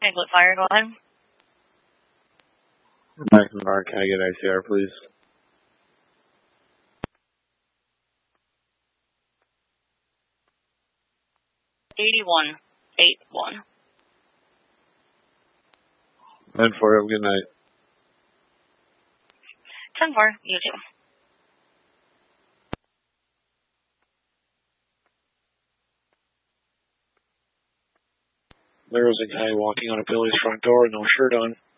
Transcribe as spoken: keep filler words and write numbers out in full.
Piglet Fire, go ahead. Mike and Mark, can I get I C R, please? eighty-one eighty-one. ten four, have a good night. ten four, you too. There was a guy walking on a Billy's front door, no shirt on.